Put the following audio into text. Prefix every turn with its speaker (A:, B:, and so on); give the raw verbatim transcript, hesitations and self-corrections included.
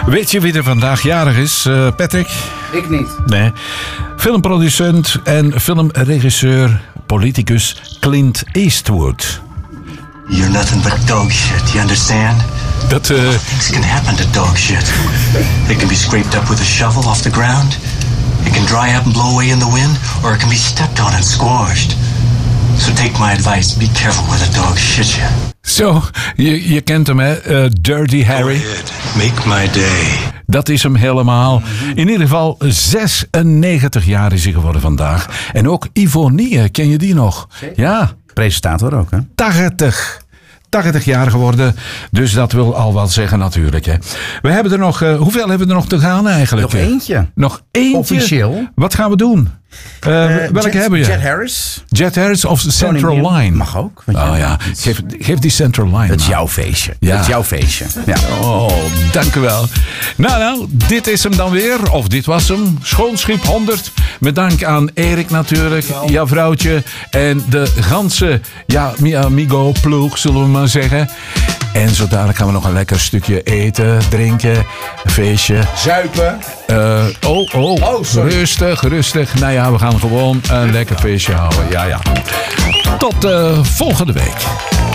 A: Weet je wie er vandaag jarig is, uh, Patrick?
B: Ik niet.
A: Nee. Filmproducent en filmregisseur, politicus Clint Eastwood.
C: You're nothing but dog shit, you understand?
A: Dat, uh...
C: Things can happen to dog shit. They can be scraped up with a shovel off the ground. It can dry up and blow away in the wind, or it can be stepped on and squashed. So take my advice, be careful where the dog shits you.
A: Zo, je, je kent hem hè, uh, Dirty Harry.
C: Go ahead, make my day.
A: Dat is hem helemaal. In ieder geval zesennegentig jaar is hij geworden vandaag. En ook Ivonie, ken je die nog? Ja.
B: Presentator ook, hè?
A: tachtig. tachtig jaar geworden. Dus dat wil al wat zeggen natuurlijk. Hè. We hebben er nog... Uh, hoeveel hebben we er nog te gaan eigenlijk?
B: Nog eentje.
A: Nog eentje?
B: Officieel.
A: Wat gaan we doen? Uh, uh, welke
B: Jet,
A: hebben je?
B: Jet Harris.
A: Jet Harris of Central
B: Koningin.
A: Line?
B: Mag ook.
A: Oh ja, geef, geef die Central Line.
B: Dat is
A: maar.
B: jouw feestje.
A: Ja.
B: Dat is jouw feestje. Ja.
A: Oh, dank u wel. Nou, nou, dit is hem dan weer. Of dit was hem. Schoonschip honderd. Met dank aan Erik natuurlijk. Jouw vrouwtje. En de ganse, ja, mi amigo ploeg, zullen we maar zeggen. En zo dadelijk gaan we nog een lekker stukje eten, drinken, een feestje.
B: Zuipen.
A: Uh, oh, oh,
B: Oh, sorry.
A: rustig, rustig. Nou ja, we gaan gewoon een lekker feestje houden. Ja, ja. Tot uh, volgende week.